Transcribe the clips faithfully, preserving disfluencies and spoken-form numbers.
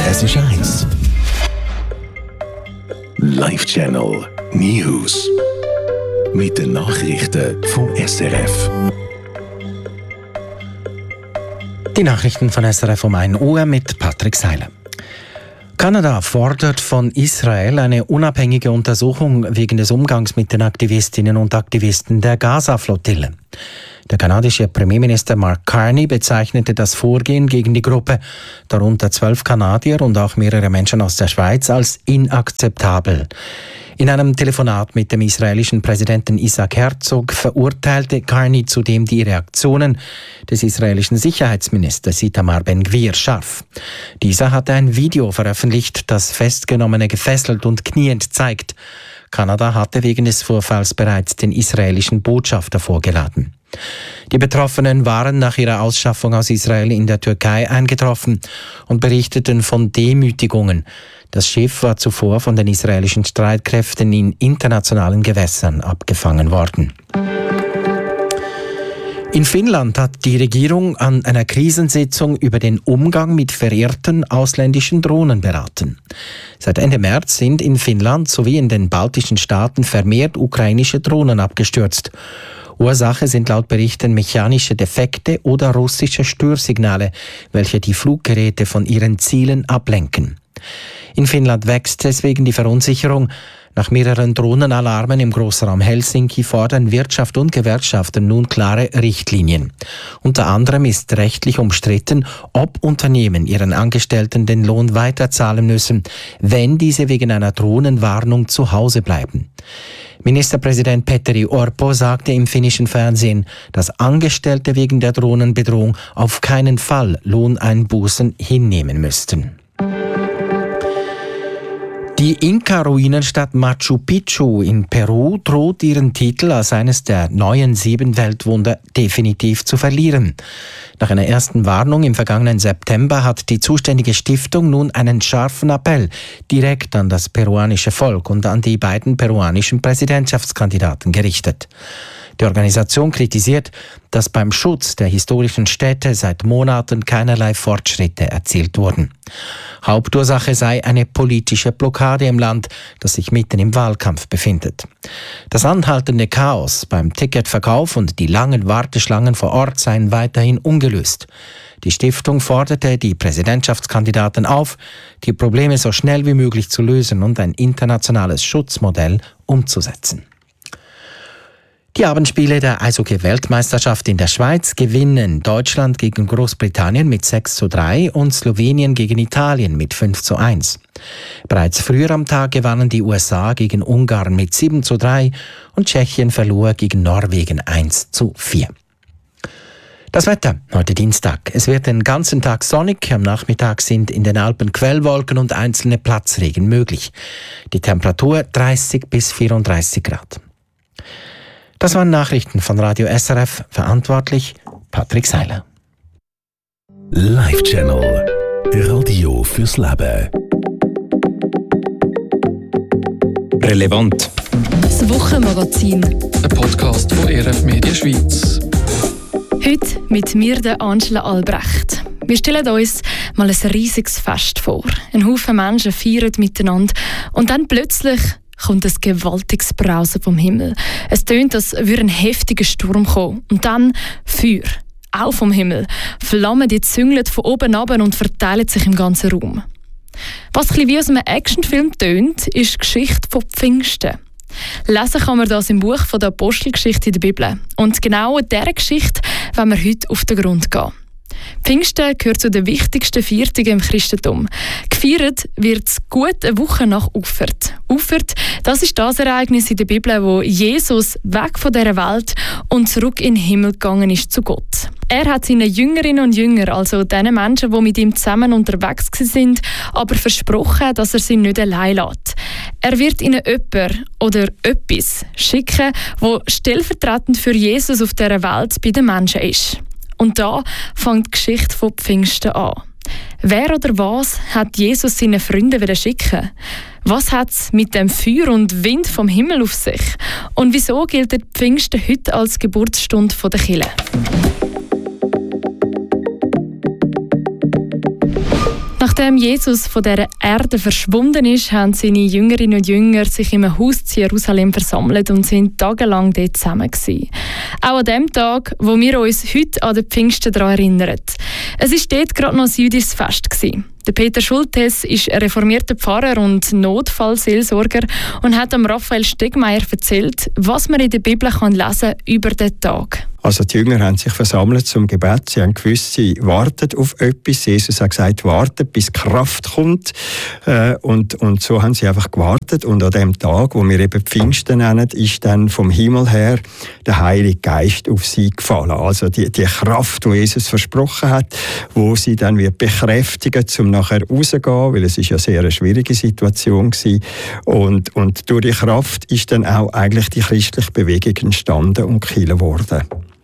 Es ist eins. Live Channel News. Mit den Nachrichten vom S R F. Die Nachrichten von S R F um ein Uhr mit Patrick Seiler. Kanada fordert von Israel eine unabhängige Untersuchung wegen des Umgangs mit den Aktivistinnen und Aktivisten der Gaza-Flottille. Der kanadische Premierminister Mark Carney bezeichnete das Vorgehen gegen die Gruppe, darunter zwölf Kanadier und auch mehrere Menschen aus der Schweiz, als inakzeptabel. In einem Telefonat mit dem israelischen Präsidenten Isaac Herzog verurteilte Carney zudem die Reaktionen des israelischen Sicherheitsministers Itamar Ben-Gvir scharf. Dieser hatte ein Video veröffentlicht, das Festgenommene gefesselt und kniend zeigt. Kanada hatte wegen des Vorfalls bereits den israelischen Botschafter vorgeladen. Die Betroffenen waren nach ihrer Ausschaffung aus Israel in der Türkei eingetroffen und berichteten von Demütigungen. Das Schiff war zuvor von den israelischen Streitkräften in internationalen Gewässern abgefangen worden. In Finnland hat die Regierung an einer Krisensitzung über den Umgang mit verehrten ausländischen Drohnen beraten. Seit Ende März sind in Finnland sowie in den baltischen Staaten vermehrt ukrainische Drohnen abgestürzt. Ursache sind laut Berichten mechanische Defekte oder russische Störsignale, welche die Fluggeräte von ihren Zielen ablenken. In Finnland wächst deswegen die Verunsicherung. Nach mehreren Drohnenalarmen im Großraum Helsinki fordern Wirtschaft und Gewerkschaften nun klare Richtlinien. Unter anderem ist rechtlich umstritten, ob Unternehmen ihren Angestellten den Lohn weiterzahlen müssen, wenn diese wegen einer Drohnenwarnung zu Hause bleiben. Ministerpräsident Petteri Orpo sagte im finnischen Fernsehen, dass Angestellte wegen der Drohnenbedrohung auf keinen Fall Lohneinbußen hinnehmen müssten. Die Inka-Ruinenstadt Machu Picchu in Peru droht ihren Titel als eines der neuen sieben Weltwunder definitiv zu verlieren. Nach einer ersten Warnung im vergangenen September hat die zuständige Stiftung nun einen scharfen Appell direkt an das peruanische Volk und an die beiden peruanischen Präsidentschaftskandidaten gerichtet. Die Organisation kritisiert, dass beim Schutz der historischen Städte seit Monaten keinerlei Fortschritte erzielt wurden. Hauptursache sei eine politische Blockade im Land, das sich mitten im Wahlkampf befindet. Das anhaltende Chaos beim Ticketverkauf und die langen Warteschlangen vor Ort seien weiterhin ungelöst. Die Stiftung forderte die Präsidentschaftskandidaten auf, die Probleme so schnell wie möglich zu lösen und ein internationales Schutzmodell umzusetzen. Die Abendspiele der Eishockey-Weltmeisterschaft in der Schweiz gewinnen Deutschland gegen Großbritannien mit sechs zu drei und Slowenien gegen Italien mit fünf zu eins. Bereits früher am Tag gewannen die U S A gegen Ungarn mit sieben zu drei und Tschechien verlor gegen Norwegen eins zu vier. Das Wetter heute Dienstag. Es wird den ganzen Tag sonnig. Am Nachmittag sind in den Alpen Quellwolken und einzelne Platzregen möglich. Die Temperatur dreißig bis vierunddreißig Grad. Das waren Nachrichten von Radio S R F, verantwortlich Patrick Seiler. Live Channel Radio fürs Leben. Relevant. Das Wochenmagazin. Ein Podcast von E R F Media Schweiz. Heute mit mir, der Angela Albrecht. Wir stellen uns mal ein riesiges Fest vor. Ein Haufen Menschen feiern miteinander und dann plötzlich kommt ein gewaltiges Brausen vom Himmel. Es tönt, als würde ein heftiger Sturm kommen. Und dann Feuer. Auch vom Himmel. Flammen, die züngeln von oben ab und verteilen sich im ganzen Raum. Was ein bisschen wie aus einem Actionfilm tönt, ist die Geschichte von Pfingsten. Lesen kann man das im Buch von der Apostelgeschichte in der Bibel. Und genau dieser Geschichte wollen wir heute auf den Grund gehen. Pfingsten gehört zu den wichtigsten Feiertagen im Christentum. Gefeiert wird es gut eine Woche nach Auffahrt. Auffahrt, das ist das Ereignis in der Bibel, wo Jesus weg von dieser Welt und zurück in den Himmel gegangen ist zu Gott. Er hat seinen Jüngerinnen und Jüngern, also den Menschen, die mit ihm zusammen unterwegs sind, aber versprochen, dass er sie nicht allein lässt. Er wird ihnen jemanden oder etwas schicken, wo stellvertretend für Jesus auf dieser Welt bei den Menschen ist. Und da fängt die Geschichte von Pfingsten an. Wer oder was hat Jesus seinen Freunden schicken? Was hat es mit dem Feuer und Wind vom Himmel auf sich? Und wieso gilt Pfingsten heute als Geburtsstunde der Kirche? Nachdem Jesus von dieser Erde verschwunden ist, haben seine Jüngerinnen und Jünger sich im Haus zu Jerusalem versammelt und sind tagelang dort zusammen gewesen. Auch an dem Tag, wo wir uns heute an den Pfingsten daran erinnern. Es war dort gerade noch ein jüdisches Fest gewesen. Der Peter Schultes ist ein reformierter Pfarrer und Notfallseelsorger und hat am Raphael Stegmeier erzählt, was man in der Bibel kann lesen über den Tag. Also die Jünger haben sich versammelt zum Gebet. Sie haben gewusst, sie warten auf etwas. Jesus hat gesagt, wartet, bis Kraft kommt. Äh, und, und so haben sie einfach gewartet. Und an dem Tag, wo wir eben Pfingsten nennen, ist dann vom Himmel her der Heilige Geist auf sie gefallen. Also die, die Kraft, die Jesus versprochen hat, wo sie dann wird bekräftigen, um nachher rauszugehen, weil es ist ja sehr eine schwierige Situation gewesen. Und, und durch die Kraft ist dann auch eigentlich die christliche Bewegung entstanden und Kirche geworden.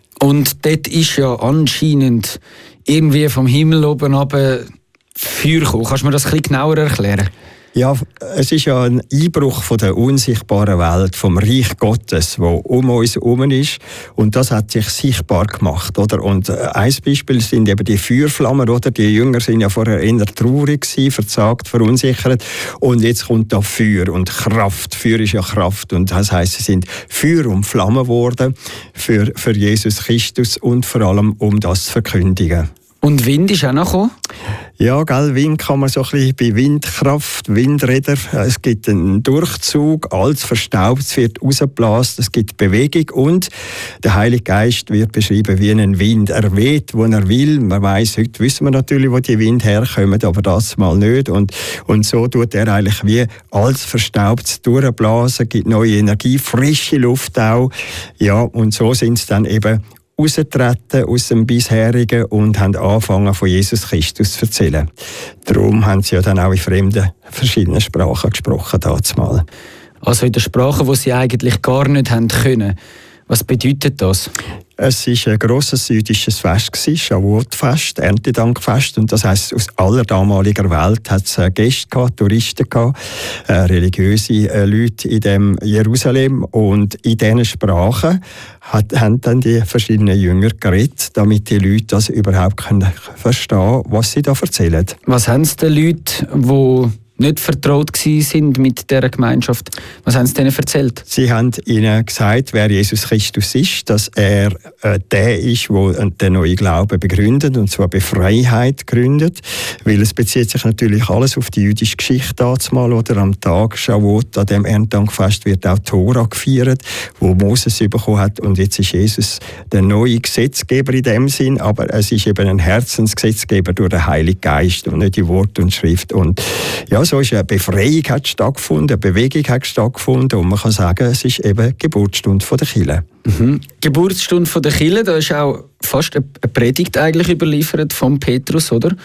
Und dort ist ja anscheinend irgendwie vom Himmel oben runter Feuer gekommen. Kannst du mir das ein bisschen genauer erklären? Ja, es ist ja ein Einbruch von der unsichtbaren Welt, vom Reich Gottes, wo um uns herum ist. Und das hat sich sichtbar gemacht, oder? Und ein Beispiel sind eben die Feuerflammen, oder? Die Jünger sind ja vorher eher traurig gewesen, verzagt, verunsichert. Und jetzt kommt da Feuer und Kraft. Feuer ist ja Kraft. Und das heisst, sie sind Feuer und Flamme geworden für, für Jesus Christus und vor allem, um das zu verkündigen. Und Wind ist auch noch gekommen? Ja, gell, Wind kann man so ein bisschen bei Windkraft, Windräder. Es gibt einen Durchzug, alles Verstaubtes wird rausgeblasen, es gibt Bewegung und der Heilige Geist wird beschrieben wie ein Wind. Er weht, wo er will. Man weiss, heute wissen wir natürlich, wo die Wind herkommen, aber das mal nicht. Und, und so tut er eigentlich wie alles Verstaubtes durchblasen, gibt neue Energie, frische Luft auch. Ja, und so sind es dann eben rausgetreten aus dem bisherigen und haben angefangen, von Jesus Christus zu erzählen. Darum haben sie ja dann auch in fremden, verschiedenen Sprachen gesprochen, damals. Also in der Sprache, die sie eigentlich gar nicht haben können. Was bedeutet das? Es war ein grosses jüdisches Fest, Shavuot-Fest, Erntedankfest. Und das heisst, aus aller damaliger Welt hat es Gäste gehabt, Touristen gehabt, äh, religiöse äh, Leute in dem Jerusalem. Und in diesen Sprachen hat, haben dann die verschiedenen Jünger geredet, damit die Leute das überhaupt können verstehen, was sie da erzählen. Was haben es den Leuten, die nicht vertraut waren mit dieser Gemeinschaft? Was haben sie denen erzählt? Sie haben ihnen gesagt, wer Jesus Christus ist, dass er äh, der ist, der den neuen Glauben begründet, und zwar bei Freiheit gründet, weil es bezieht sich natürlich alles auf die jüdische Geschichte dazumal, oder am Tag Shavuot, an dem Erntedankfest wird auch Tora gefeiert, wo Moses bekommen hat, und jetzt ist Jesus der neue Gesetzgeber in dem Sinn, aber es ist eben ein Herzensgesetzgeber durch den Heiligen Geist und nicht die Wort und Schrift. Und ja, so ist eine Befreiung hat stattgefunden, eine Bewegung hat stattgefunden, und man kann sagen, es ist eben die Geburtsstunde der Kirche. Mhm. Geburtsstunde der Kirche, da ist auch fast eine Predigt eigentlich überliefert von Petrus, oder?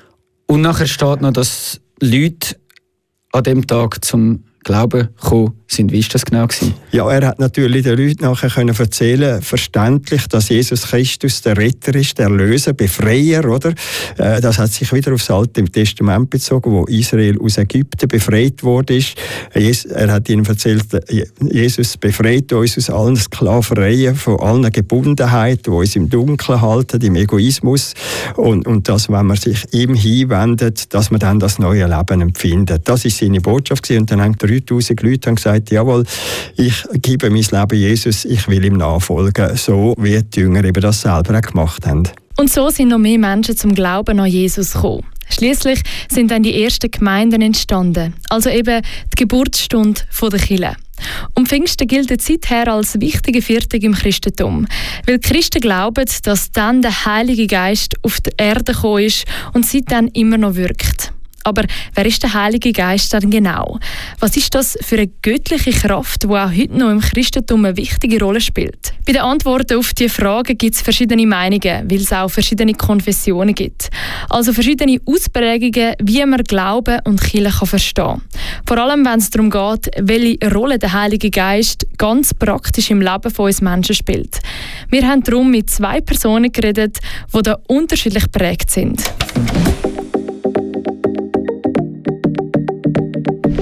Und nachher steht noch, dass Leute an dem Tag zum Glauben gekommen sind. Wie war das genau gewesen? Ja, er hat natürlich den Leuten nachher können erzählen, verständlich, dass Jesus Christus der Retter ist, der Erlöser, Befreier, oder? Das hat sich wieder aufs Alte Testament bezogen, wo Israel aus Ägypten befreit wurde. Er hat ihnen erzählt, Jesus befreit uns aus allen Sklavereien, von allen Gebundenheiten, die uns im Dunkeln halten, im Egoismus. Und, und dass, wenn man sich ihm hinwendet, dass man dann das neue Leben empfindet. Das ist seine Botschaft gewesen. Und dann haben dreitausend Leute gesagt, jawohl, ich gebe mein Leben Jesus, ich will ihm nachfolgen, so wie die Jünger eben das selber auch gemacht haben. Und so sind noch mehr Menschen zum Glauben an Jesus gekommen. Schliesslich sind dann die ersten Gemeinden entstanden, also eben die Geburtsstunde der Kirche. Und Pfingsten gilt seither als wichtige Viertag im Christentum, weil die Christen glauben, dass dann der Heilige Geist auf die Erde gekommen ist und seitdem immer noch wirkt. Aber wer ist der Heilige Geist dann genau? Was ist das für eine göttliche Kraft, die auch heute noch im Christentum eine wichtige Rolle spielt? Bei den Antworten auf diese Fragen gibt es verschiedene Meinungen, weil es auch verschiedene Konfessionen gibt. Also verschiedene Ausprägungen, wie man Glauben und Kirche verstehen kann. Vor allem, wenn es darum geht, welche Rolle der Heilige Geist ganz praktisch im Leben von uns Menschen spielt. Wir haben darum mit zwei Personen geredet, die da unterschiedlich geprägt sind.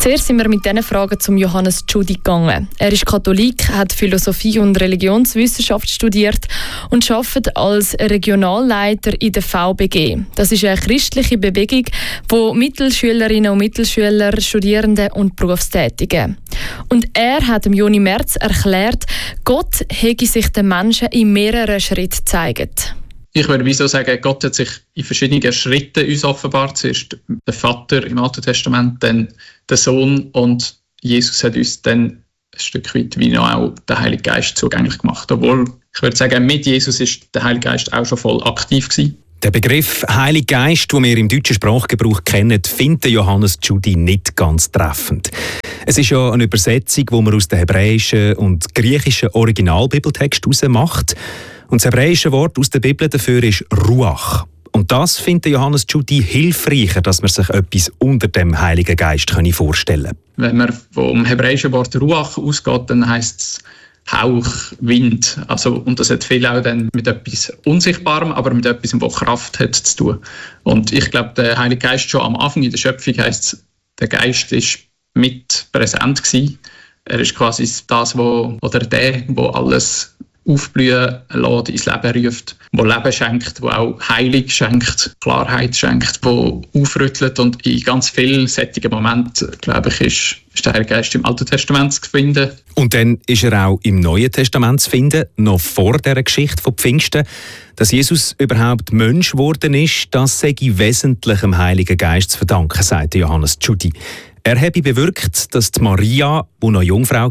Zuerst sind wir mit diesen Fragen zum Johannes Tschudi gegangen. Er ist Katholik, hat Philosophie und Religionswissenschaft studiert und arbeitet als Regionalleiter in der V B G. Das ist eine christliche Bewegung, wo Mittelschülerinnen und Mittelschüler, Studierende und Berufstätige. Und er hat dem Joni Merz erklärt, Gott hege sich den Menschen in mehreren Schritten gezeigt. Ich würde wieso sagen, Gott hat sich in verschiedenen Schritten uns offenbart. Zuerst der Vater im Alten Testament, dann der Sohn und Jesus hat uns dann ein Stück weit wie noch auch den Heiligen Geist zugänglich gemacht. Obwohl, ich würde sagen, mit Jesus ist der Heilige Geist auch schon voll aktiv gewesen. Der Begriff Heiliger Geist, den wir im deutschen Sprachgebrauch kennen, findet Johannes Tschudi nicht ganz treffend. Es ist ja eine Übersetzung, die man aus dem hebräischen und griechischen Originalbibeltext heraus macht. Und das hebräische Wort aus der Bibel dafür ist Ruach. Und das findet Johannes Tschudi hilfreicher, dass man sich etwas unter dem Heiligen Geist vorstellen kann. Wenn man vom hebräischen Wort Ruach ausgeht, dann heisst es Hauch, Wind. Also, und das hat viel auch dann mit etwas Unsichtbarem, aber mit etwas, was Kraft hat, zu tun. Und ich glaube, der Heilige Geist schon am Anfang in der Schöpfung heisst, der Geist ist mit präsent gewesen. Er ist quasi das, wo, oder der, wo alles aufblühen lässt, ins Leben ruft, wo Leben schenkt, wo auch Heilung schenkt, Klarheit schenkt, wo aufrüttelt. Und in ganz vielen solchen Momenten, glaube ich, ist, ist der Heilige Geist im Alten Testament zu finden. Und dann ist er auch im Neuen Testament zu finden, noch vor dieser Geschichte von Pfingsten. Dass Jesus überhaupt Mensch geworden ist, das sei wesentlich dem Heiligen Geist zu verdanken, sagt Johannes Tschudi. Er habe bewirkt, dass die Maria, die noch Jungfrau war,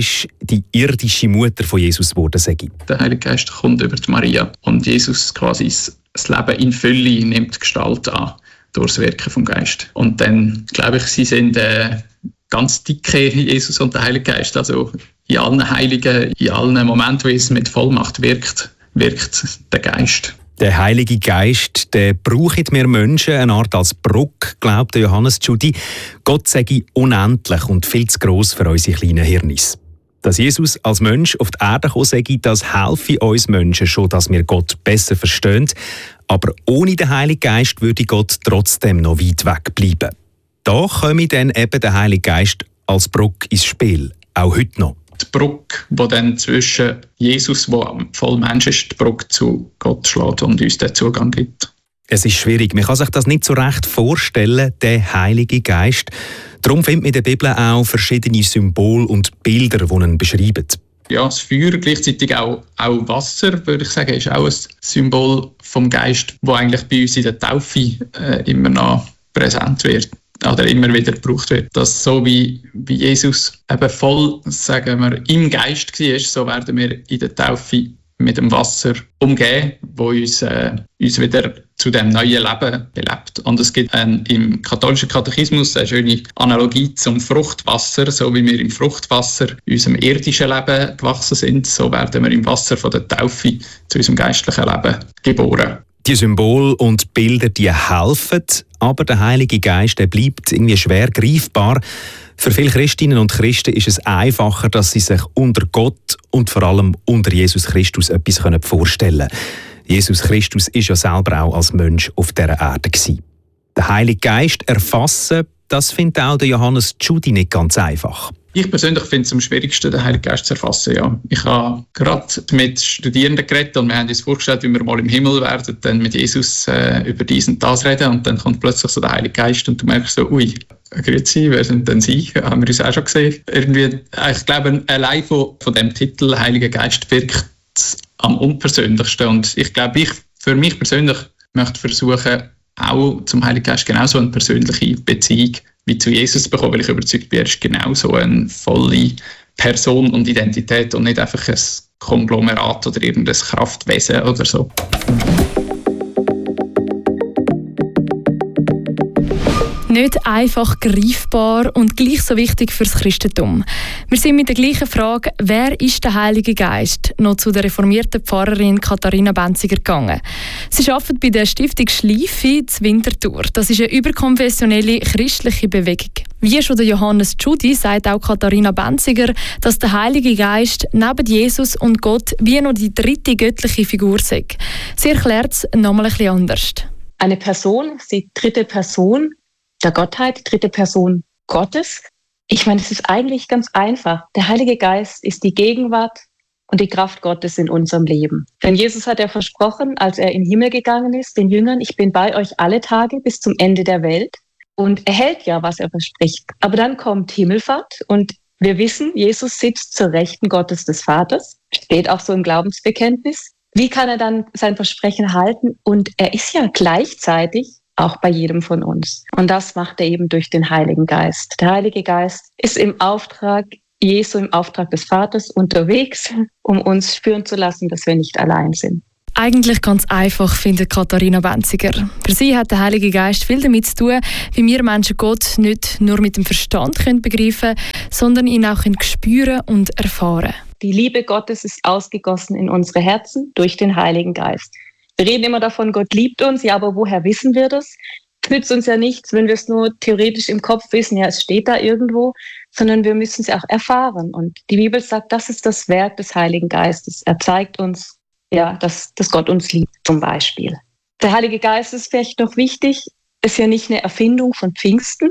die irdische Mutter von Jesus geworden sei. Der Heilige Geist kommt über die Maria und Jesus quasi das Leben in Fülle nimmt Gestalt an durch das Wirken vom Geist. Und dann, glaube ich, sie sind äh, ganz dicke, Jesus und der Heilige Geist. Also in allen Heiligen, in allen Momenten, wo es mit Vollmacht wirkt, wirkt der Geist. Der Heilige Geist, der braucht wir Menschen eine Art als Brücke, glaubt Johannes Tschudi. Gott sei unendlich und viel zu gross für unsere kleinen Hirnis. Dass Jesus als Mensch auf die Erde gekommen sei, das helfe uns Menschen schon, dass wir Gott besser verstehen. Aber ohne den Heiligen Geist würde Gott trotzdem noch weit weg bleiben. Da komme dann eben der Heilige Geist als Brücke ins Spiel, auch heute noch. Die Brücke, die dann zwischen Jesus, der voll Mensch ist, die Brücke zu Gott schlägt und uns den Zugang gibt. Es ist schwierig. Man kann sich das nicht so recht vorstellen, der Heilige Geist. Darum findet man in der Bibel auch verschiedene Symbole und Bilder, die ihn beschreiben. Ja, das Feuer, gleichzeitig auch, auch Wasser, würde ich sagen, ist auch ein Symbol vom Geist, das eigentlich bei uns in der Taufe äh, immer noch präsent wird. Oder immer wieder gebraucht wird. Dass so wie, wie Jesus eben voll, sagen wir, im Geist war, so werden wir in der Taufe mit dem Wasser umgehen, wo uns, äh, uns wieder zu dem neuen Leben belebt. Und es gibt ein, im katholischen Katechismus eine schöne Analogie zum Fruchtwasser. So wie wir im Fruchtwasser unserem irdischen Leben gewachsen sind, so werden wir im Wasser von der Taufe zu unserem geistlichen Leben geboren. Die Symbole und Bilder, die helfen, aber der Heilige Geist, der bleibt irgendwie schwer greifbar. Für viele Christinnen und Christen ist es einfacher, dass sie sich unter Gott und vor allem unter Jesus Christus etwas vorstellen können. Jesus Christus ist ja selber auch als Mensch auf dieser Erde gewesen. Den Heiligen Geist erfassen, das findet auch der Johannes Tschudi nicht ganz einfach. Ich persönlich finde es am schwierigsten, den Heiligen Geist zu erfassen. Ja. Ich habe gerade mit Studierenden geredet und wir haben uns vorgestellt, wie wir mal im Himmel werden, dann mit Jesus äh, über dies und das reden und dann kommt plötzlich so der Heilige Geist und du merkst so, ui, grüezi, wer sind denn Sie? Haben wir uns auch schon gesehen. Irgendwie, ich glaube, allein von, von dem Titel Heiliger Geist wirkt es am unpersönlichsten und ich glaube, ich für mich persönlich möchte versuchen, auch zum Heiligen Geist genauso eine persönliche Beziehung wie zu Jesus bekommen, weil ich überzeugt bin, er ist genauso eine volle Person und Identität und nicht einfach ein Konglomerat oder irgendein Kraftwesen oder so. Nicht einfach greifbar und gleich so wichtig für das Christentum. Wir sind mit der gleichen Frage, wer ist der Heilige Geist, noch zu der reformierten Pfarrerin Katharina Benziger gegangen. Sie arbeitet bei der Stiftung Schleife zu Winterthur. Das ist eine überkonfessionelle christliche Bewegung. Wie schon der Johannes Tschudi sagt auch Katharina Benziger, dass der Heilige Geist neben Jesus und Gott wie noch die dritte göttliche Figur sei. Sie erklärt es nochmal ein bisschen anders. Eine Person ist die dritte Person der Gottheit, die dritte Person Gottes. Ich meine, es ist eigentlich ganz einfach. Der Heilige Geist ist die Gegenwart und die Kraft Gottes in unserem Leben. Denn Jesus hat ja versprochen, als er in den Himmel gegangen ist, den Jüngern, ich bin bei euch alle Tage bis zum Ende der Welt. Und er hält ja, was er verspricht. Aber dann kommt Himmelfahrt und wir wissen, Jesus sitzt zur Rechten Gottes des Vaters, steht auch so im Glaubensbekenntnis. Wie kann er dann sein Versprechen halten? Und er ist ja gleichzeitig auch bei jedem von uns. Und das macht er eben durch den Heiligen Geist. Der Heilige Geist ist im Auftrag Jesu, im Auftrag des Vaters unterwegs, um uns spüren zu lassen, dass wir nicht allein sind. Eigentlich ganz einfach, findet Katharina Benziger. Für sie hat der Heilige Geist viel damit zu tun, wie wir Menschen Gott nicht nur mit dem Verstand können begreifen können, sondern ihn auch spüren und erfahren. Die Liebe Gottes ist ausgegossen in unsere Herzen durch den Heiligen Geist. Wir reden immer davon, Gott liebt uns, ja, aber woher wissen wir das? Es nützt uns ja nichts, wenn wir es nur theoretisch im Kopf wissen, ja, es steht da irgendwo, sondern wir müssen es auch erfahren. Und die Bibel sagt, das ist das Werk des Heiligen Geistes. Er zeigt uns, ja, dass, dass Gott uns liebt, zum Beispiel. Der Heilige Geist ist vielleicht noch wichtig, ist ja nicht eine Erfindung von Pfingsten,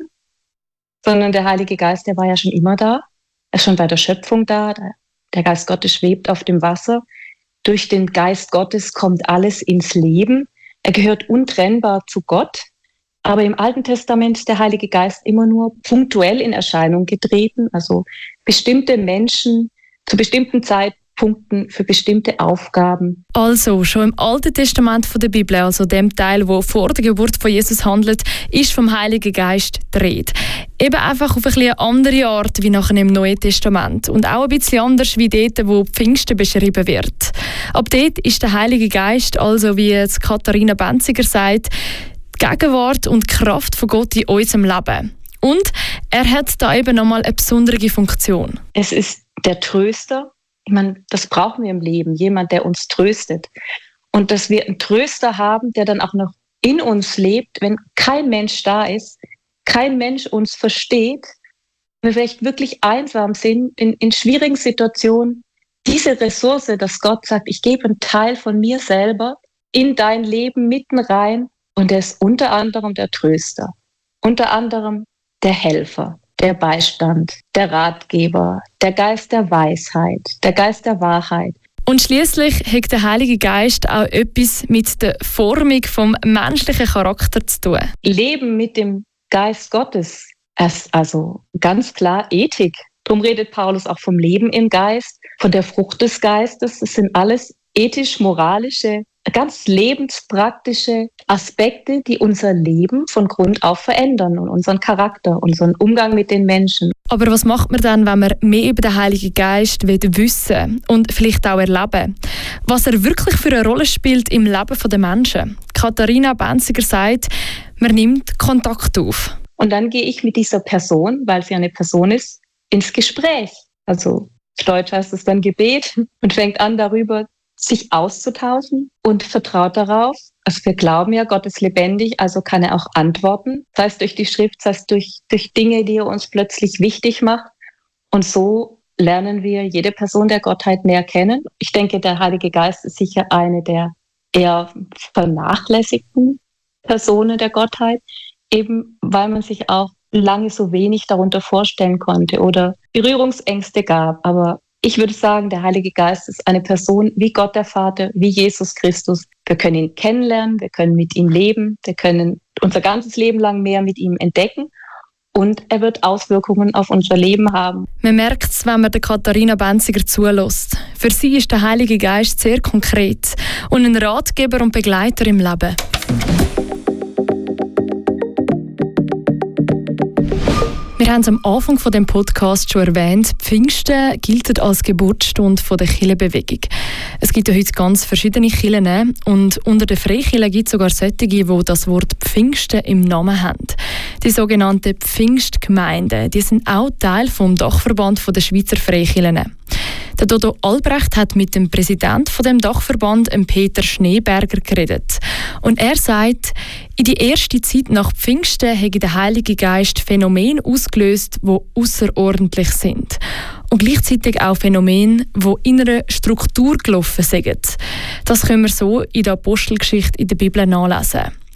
sondern der Heilige Geist, der war ja schon immer da. Er ist schon bei der Schöpfung da. Der Geist Gottes schwebt auf dem Wasser. Durch den Geist Gottes kommt alles ins Leben. Er gehört untrennbar zu Gott. Aber im Alten Testament ist der Heilige Geist immer nur punktuell in Erscheinung getreten. Also bestimmte Menschen zu bestimmten Zeitpunkten für bestimmte Aufgaben. Also schon im Alten Testament der Bibel, also dem Teil, wo vor der Geburt von Jesus handelt, ist vom Heiligen Geist die Rede. Eben einfach auf eine andere Art wie nachher im Neuen Testament. Und auch ein bisschen anders wie dort, wo Pfingsten beschrieben wird. Ab dort ist der Heilige Geist, also wie es Katharina Benziger sagt, die Gegenwart und die Kraft von Gott in unserem Leben. Und er hat da eben nochmal eine besondere Funktion. Es ist der Tröster. Ich meine, das brauchen wir im Leben. Jemand, der uns tröstet. Und dass wir einen Tröster haben, der dann auch noch in uns lebt, wenn kein Mensch da ist, kein Mensch uns versteht, wir vielleicht wirklich einsam sind, in, in schwierigen Situationen, diese Ressource, dass Gott sagt, ich gebe einen Teil von mir selber in dein Leben mitten rein und er ist unter anderem der Tröster, unter anderem der Helfer, der Beistand, der Ratgeber, der Geist der Weisheit, der Geist der Wahrheit. Und schließlich hat der Heilige Geist auch etwas mit der Formung vom menschlichen Charakter zu tun. Leben mit dem Geist Gottes ist also ganz klar Ethik. Darum redet Paulus auch vom Leben im Geist, von der Frucht des Geistes. Das sind alles ethisch-moralische, ganz lebenspraktische Aspekte, die unser Leben von Grund auf verändern und unseren Charakter, unseren Umgang mit den Menschen. Aber was macht man dann, wenn man mehr über den Heiligen Geist wissen und vielleicht auch erleben? Was er wirklich für eine Rolle spielt im Leben der Menschen? Katharina Benziger sagt, man nimmt Kontakt auf. Und dann gehe ich mit dieser Person, weil sie eine Person ist, ins Gespräch. Also auf Deutsch heißt es dann Gebet und fängt an darüber, sich auszutauschen und vertraut darauf. Also wir glauben ja, Gott ist lebendig, also kann er auch antworten. Sei es durch die Schrift, sei es durch, durch Dinge, die er uns plötzlich wichtig macht. Und so lernen wir jede Person der Gottheit näher kennen. Ich denke, der Heilige Geist ist sicher eine der eher vernachlässigten Personen der Gottheit, eben weil man sich auch lange so wenig darunter vorstellen konnte oder Berührungsängste gab. Aber ich würde sagen, der Heilige Geist ist eine Person wie Gott der Vater, wie Jesus Christus. Wir können ihn kennenlernen, wir können mit ihm leben, wir können unser ganzes Leben lang mehr mit ihm entdecken und er wird Auswirkungen auf unser Leben haben. Man merkt es, wenn man der Katharina Benziger zulässt. Für sie ist der Heilige Geist sehr konkret und ein Ratgeber und Begleiter im Leben. Wir haben es am Anfang von dem Podcast schon erwähnt, Pfingsten gilt als Geburtsstunde der Kirchenbewegung. Es gibt ja heute ganz verschiedene Kirchen und unter den Freikirchen gibt es sogar solche, die das Wort Pfingsten im Namen haben. Die sogenannten Pfingstgemeinden, die sind auch Teil vom Dachverband der Schweizer Freikirchen. Der Dodo Albrecht hat mit dem Präsidenten von dem Dachverband, Peter Schneeberger, geredet. Und er sagt, in die erste Zeit nach Pfingsten habe der Heilige Geist Phänomene ausgelöst, die außerordentlich sind. Und gleichzeitig auch Phänomene, die in einer Struktur gelaufen sind. Das können wir so in der Apostelgeschichte in der Bibel nachlesen.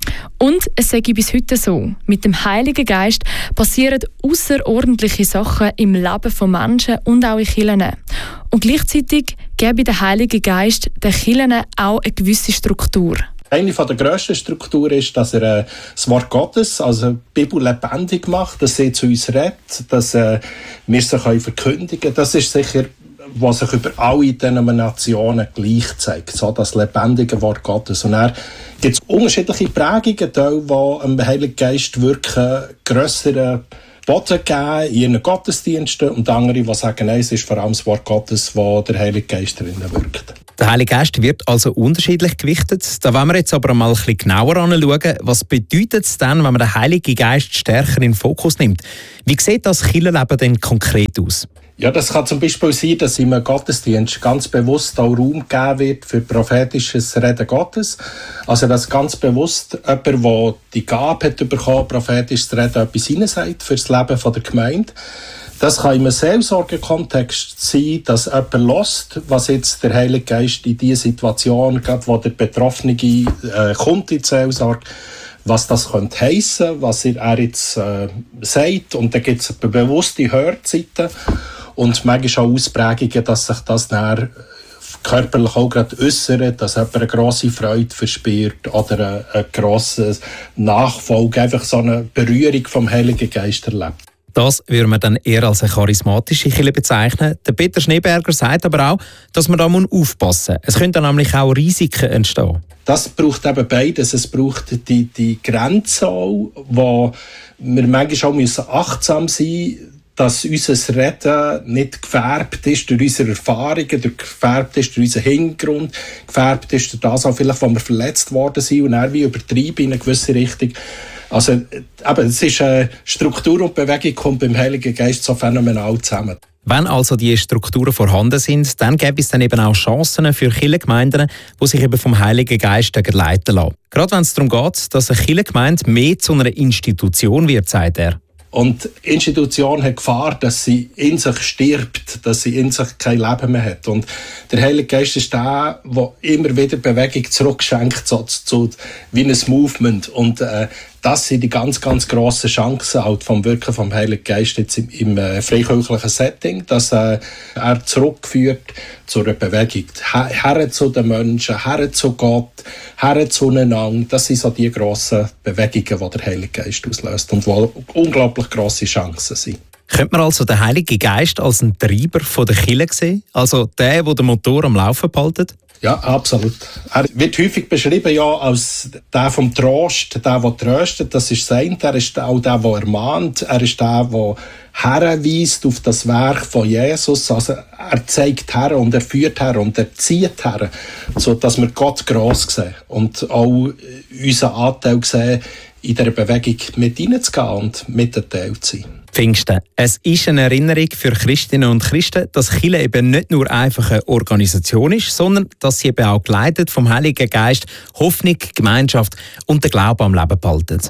Und es sage ich bis heute so, mit dem Heiligen Geist passieren außerordentliche Sachen im Leben von Menschen und auch in Kirchen. Und gleichzeitig gebe der Heilige Geist den Kirchen auch eine gewisse Struktur. Eine der grössten Strukturen ist, dass er äh, das Wort Gottes, also die Bibel, lebendig macht, dass sie zu uns redet, dass äh, wir sie können verkündigen können. Das ist sicher, was sich über alle Denominationen gleich zeigt, so das lebendige Wort Gottes. Und dann gibt es unterschiedliche Prägungen, die dem Heiligen Geist wirken, grössere Boden geben in ihren Gottesdiensten und andere, die sagen, nein, es ist vor allem das Wort Gottes, wo der Heilige Geist drinnen wirkt. Der Heilige Geist wird also unterschiedlich gewichtet. Da wollen wir jetzt aber mal ein bisschen genauer anschauen. Was bedeutet es dann, wenn man den Heiligen Geist stärker in den Fokus nimmt? Wie sieht das Kirchenleben denn konkret aus? Ja, das kann zum Beispiel sein, dass im Gottesdienst ganz bewusst auch Raum gegeben wird für prophetisches Reden Gottes. Also, dass ganz bewusst jemand, der die Gabe hat bekommen, prophetisch zu reden, etwas hineinsagt für das Leben der Gemeinde. Das kann im Seelsorgekontext sein, dass jemand hört, was jetzt der Heilige Geist in dieser Situation, gerade wo der Betroffene äh, kommt in die Seelsorge, was das könnte heissen, was er jetzt äh, sagt. Und dann gibt es bewusste Hörzeiten und manchmal auch Ausprägungen, dass sich das dann körperlich auch gerade äußert, dass jemand eine grosse Freude verspürt oder eine, eine grosse Nachfolge, einfach so eine Berührung vom Heiligen Geist erlebt. Das würde man dann eher als eine charismatische Kirche bezeichnen. Der Peter Schneeberger sagt aber auch, dass man da aufpassen muss. Es können dann nämlich auch Risiken entstehen. Das braucht eben beides. Es braucht die, die Grenze auch, wo wir manchmal auch müssen achtsam sein müssen, dass unser Reden nicht gefärbt ist durch unsere Erfahrungen, durch gefärbt ist durch unseren Hintergrund, gefärbt ist durch das auch vielleicht, wo wir verletzt worden sind und dann wie übertrieben in eine gewisse Richtung. Also, eben, es ist eine Struktur und Bewegung kommt beim Heiligen Geist so phänomenal zusammen. Wenn also die Strukturen vorhanden sind, dann gäbe es dann eben auch Chancen für Kirchengemeinden, die sich eben vom Heiligen Geist leiten lassen. Gerade wenn es darum geht, dass eine Kirchengemeinde mehr zu einer Institution wird, sagt er. Und die Institution hat Gefahr, dass sie in sich stirbt, dass sie in sich kein Leben mehr hat. Und der Heilige Geist ist der, der immer wieder Bewegung zurückschenkt, so zu, wie ein Movement. Und äh, das sind die ganz, ganz grossen Chancen halt vom Wirken vom Heiligen Geist jetzt im, im äh, freikirchlichen Setting, dass äh, er zurückführt zu einer Bewegung. Her, her zu den Menschen, her zu Gott, her zueinander. Das sind so die grossen Bewegungen, die der Heilige Geist auslöst und die unglaublich grosse Chancen sind. Könnte man also den Heiligen Geist als einen Treiber von der Kirche sehen? Also der, der den Motor am Laufen behaltet? Ja, absolut. Er wird häufig beschrieben ja, als der vom Trost, der, der tröstet. Das ist sein. Er ist auch der, der ermahnt. Er ist der, der herweist auf das Werk von Jesus. Also er zeigt her und er führt her und er zieht her, sodass wir Gott gross sehen und auch unseren Anteil sehen, in dieser Bewegung mit hineinzugehen und mit ein Teil zu sein. Pfingsten. Es ist eine Erinnerung für Christinnen und Christen, dass Kirche eben nicht nur einfach eine Organisation ist, sondern dass sie eben auch geleitet vom Heiligen Geist Hoffnung, Gemeinschaft und den Glauben am Leben behalten.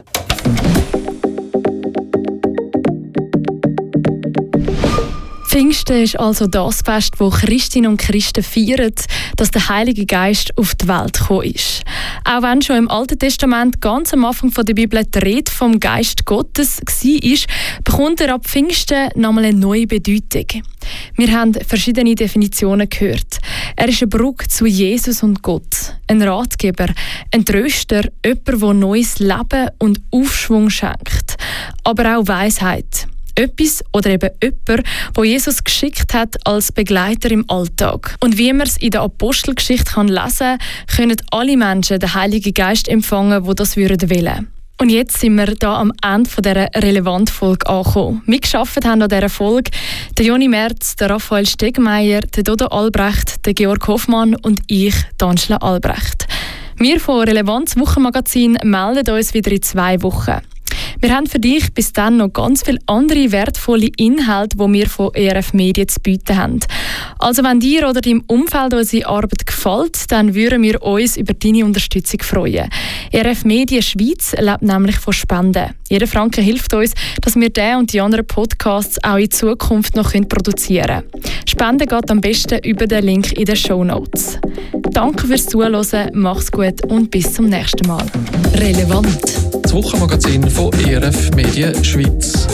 Pfingsten ist also das Fest, wo Christinnen und Christen feiern, dass der Heilige Geist auf die Welt gekommen ist. Auch wenn schon im Alten Testament ganz am Anfang der Bibel die Rede vom Geist Gottes war, bekommt er ab Pfingsten nochmal eine neue Bedeutung. Wir haben verschiedene Definitionen gehört. Er ist eine Brücke zu Jesus und Gott, ein Ratgeber, ein Tröster, jemand, der neues Leben und Aufschwung schenkt, aber auch Weisheit. Etwas oder eben jemand, wo Jesus geschickt hat als Begleiter im Alltag. Und wie man es in der Apostelgeschichte kann lesen kann, können alle Menschen den Heiligen Geist empfangen, die das wollen würden. Und jetzt sind wir da am Ende dieser Relevant-Folge angekommen. Mitgearbeitet haben an dieser Folge der Joni Merz, der Raphael Stegmeier, der Dodo Albrecht, der Georg Hoffmann und ich, Angela Albrecht. Wir von Relevanz Wochenmagazin melden uns wieder in zwei Wochen. Wir haben für dich bis dann noch ganz viele andere wertvolle Inhalte, die wir von E R F Medien zu bieten haben. Also wenn dir oder deinem Umfeld unsere Arbeit gefällt, dann würden wir uns über deine Unterstützung freuen. E R F Medien Schweiz lebt nämlich von Spenden. Jeder Franken hilft uns, dass wir diesen und die anderen Podcasts auch in Zukunft noch produzieren können. Spenden geht am besten über den Link in den Shownotes. Danke fürs Zuhören, macht's gut und bis zum nächsten Mal. Relevant. Das Wochenmagazin von E R F Medien Schweiz.